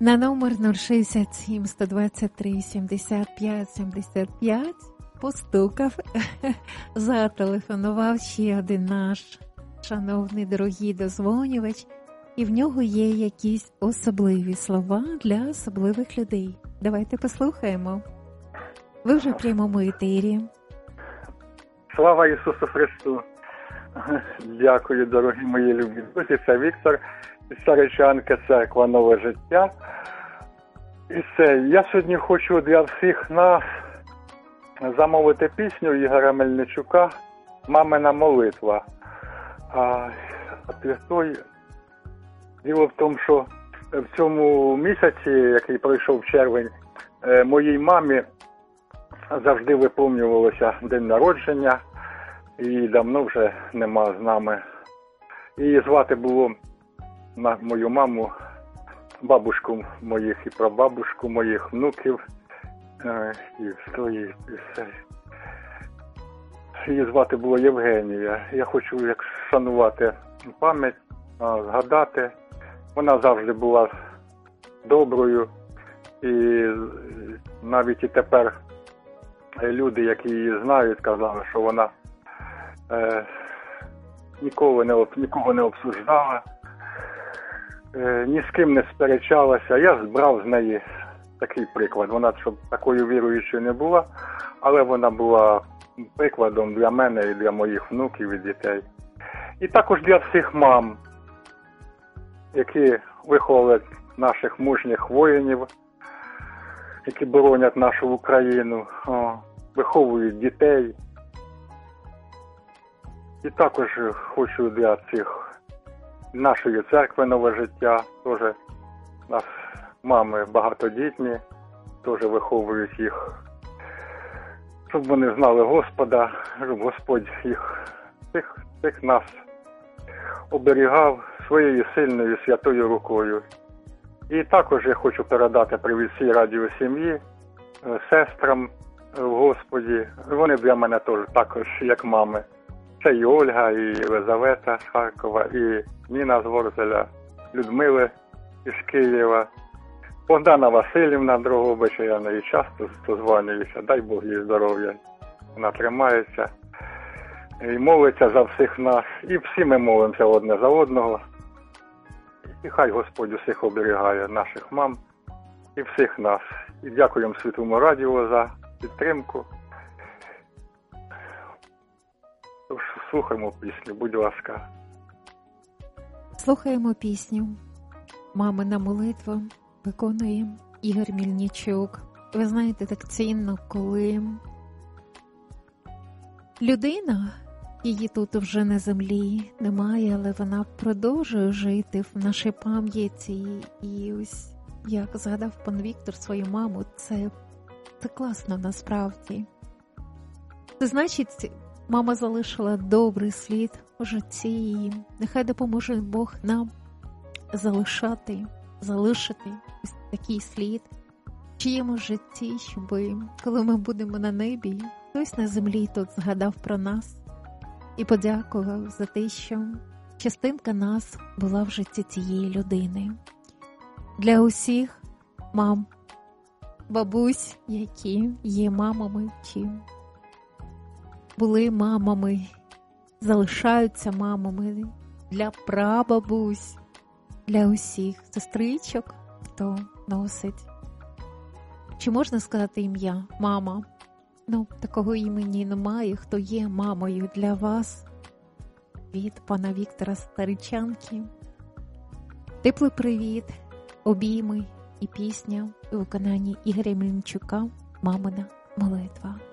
На номер 067 123 75 75 постукав, зателефонував ще один наш шановний дорогий дозвонювач, і в нього є якісь особливі слова для особливих людей. Давайте послухаємо. Ви вже в прямому етері. Слава Ісусу Христу! Дякую, дорогі мої любі друзі. Це Віктор із Саричанки, церква «Нове життя». І це, я сьогодні хочу для всіх нас замовити пісню Ігоря Мельничука «Мамина молитва». Діло в тому, що в цьому місяці, який пройшов червень, моїй мамі завжди виповнювалося день народження. Її давно вже нема з нами. Її звати було мою маму, бабушку моїх і прабабушку моїх внуків. Її звати було Євгенія. Я хочу як шанувати пам'ять, згадати. Вона завжди була доброю. І навіть і тепер люди, які її знають, казали, що вона нікого не обсуждала, ні з ким не сперечалася. Я збрав з неї такий приклад. Вона, щоб такою віруючою не була, але вона була прикладом для мене і для моїх внуків і дітей. І також для всіх мам, які виховали наших мужніх воїнів, які боронять нашу Україну, виховують дітей. І також хочу для нашої церкви «Нове життя», теж у нас мами багатодітні, теж виховують їх, щоб вони знали Господа, щоб Господь всіх нас оберігав своєю сильною святою рукою. І також я хочу передати привіт всій радіосім'ї, сестрам в Господі. Вони для мене теж також як мами. Це і Ольга, і Єлизавета з Харкова, і Ніна з Ворзеля, Людмила із Києва, Богдана Васильівна Дрогобича, я в неї часто дозвонююся, дай Бог їй здоров'я. Вона тримається і молиться за всіх нас. І всі ми молимося одне за одного. І хай Господь усіх оберігає, наших мам і всіх нас. І дякуємо Святому Радіо за підтримку. Слухаємо пісню, будь ласка. Слухаємо пісню «Мамина молитва» виконує Ігор Мельничук. Ви знаєте, так цінно, коли людина, її тут вже на землі немає, але вона продовжує жити в нашій пам'яті. І ось, як згадав пан Віктор свою маму, це класно насправді. Це значить, мама залишила добрий слід у житті, і нехай допоможе Бог нам залишити ось такий слід в чиєму житті, щоб коли ми будемо на небі, хтось на землі тут згадав про нас і подякував за те, що частинка нас була в житті цієї людини. Для усіх мам, бабусь, які є мамами чи були мамами, залишаються мамами, для прабабусь, для усіх сестричок, хто носить. Чи можна сказати ім'я мама? Такого імені немає, хто є мамою для вас. Від пана Віктора Старичанки. Теплий привіт, обійми і пісня у виконанні Ігоря Мельничука «Мамина молитва».